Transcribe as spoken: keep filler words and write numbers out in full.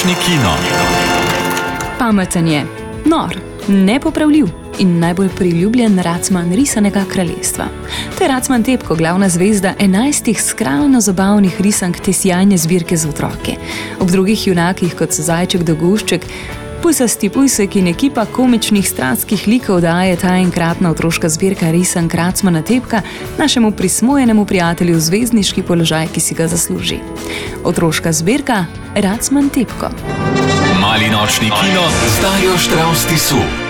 nočni kino. Pameten je, nor, nepopravljiv in najbolj priljubljen Racman risanega kraljestva. To je Racman Tepko, glavna zvezda enajstih skrajno zabavnih risank te sijajne zbirke za otroke. Ob drugih junakih, kot so Zajček, Dogušček, Pujsasti Pujsek in ekipa komičnih stranskih likov daje ta enkratna otroška zbirka risank Racmana Tepka našemu prismojenemu prijatelju zvezdniški položaj, ki si ga zasluži. Otroška zbirka Racman Tepko. Mali nočni kino z Darjo Štravs Tisu.